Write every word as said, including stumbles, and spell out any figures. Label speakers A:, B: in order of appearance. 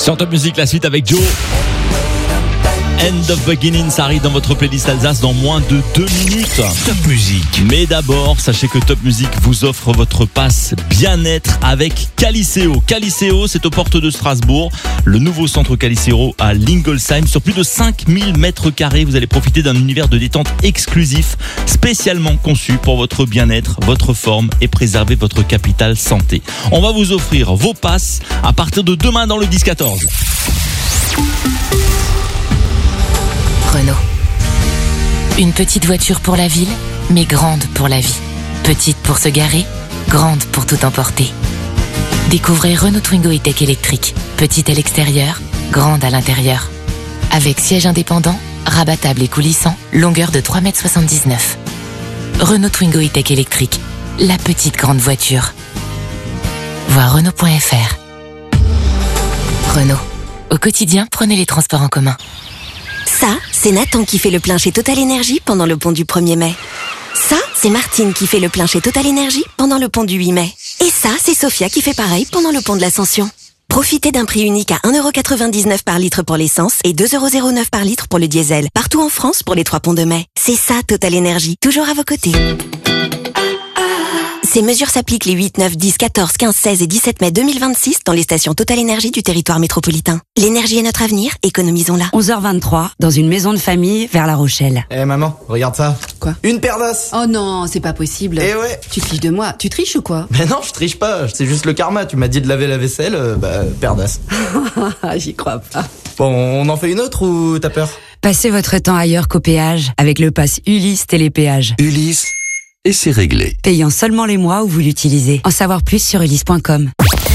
A: Sur Top Music, la suite avec Joe. End of Beginning, ça arrive dans votre playlist Alsace dans moins de deux minutes.
B: Top Music.
A: Mais d'abord, sachez que Top Music vous offre votre passe bien-être avec Caliceo. Caliceo, c'est aux portes de Strasbourg. Le nouveau centre Caliceo à Lingolsheim. Sur plus de cinq mille mètres carrés, vous allez profiter d'un univers de détente exclusif, spécialement conçu pour votre bien-être, votre forme et préserver votre capital santé. On va vous offrir vos passes à partir de demain dans le dix quatorze.
C: Renault. Une petite voiture pour la ville, mais grande pour la vie. Petite pour se garer, grande pour tout emporter. Découvrez Renault Twingo E-Tech électrique. Petite à l'extérieur, grande à l'intérieur. Avec siège indépendant, rabattable et coulissant, longueur de trois mètres soixante-dix-neuf. Renault Twingo E-Tech électrique. La petite grande voiture. Voir Renault point F R. Renault. Au quotidien, prenez les transports en commun.
D: Ça, c'est Nathan qui fait le plein chez Total Energy pendant le pont du premier mai. Ça, c'est Martine qui fait le plein chez Total Energy pendant le pont du huit mai. Et ça, c'est Sophia qui fait pareil pendant le pont de l'Ascension. Profitez d'un prix unique à un euro quatre-vingt-dix-neuf par litre pour l'essence et deux euros zéro neuf par litre pour le diesel. Partout en France pour les trois ponts de mai. C'est ça, Total Energy. Toujours à vos côtés. Ces mesures s'appliquent les huit, neuf, dix, quatorze, quinze, seize et dix-sept mai deux mille vingt-six dans les stations Total Energy du territoire métropolitain. L'énergie est notre avenir, économisons-la.
E: onze heures vingt-trois, dans une maison de famille vers La Rochelle.
F: Eh hey, maman, regarde ça.
G: Quoi?
F: Une paire d'os.
G: Oh non, c'est pas possible.
F: Eh ouais.
G: Tu te fiches de moi. Tu triches ou quoi?
F: Mais non, je triche pas. C'est juste le karma. Tu m'as dit de laver la vaisselle, euh, bah, paire d'os.
G: J'y crois pas.
F: Bon, on en fait une autre ou t'as peur?
E: Passez votre temps ailleurs qu'au péage avec le pass Ulysse Télépéage.
B: Ulysse, et c'est réglé.
E: Payant seulement les mois où vous l'utilisez. En savoir plus sur ulysse point com.